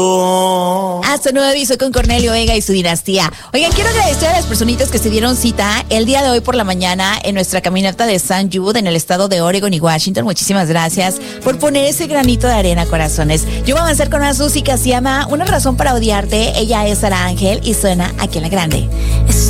Hasta nuevo aviso con Cornelio Vega y su dinastía. Oigan, quiero agradecer a las personitas que se dieron cita el día de hoy por la mañana en nuestra caminata de St. Jude en el estado de Oregon y Washington. Muchísimas gracias por poner ese granito de arena, corazones. Yo voy a avanzar con una música, se llama Una razón para odiarte. Ella es Sara Ángel y suena aquí en La Grande.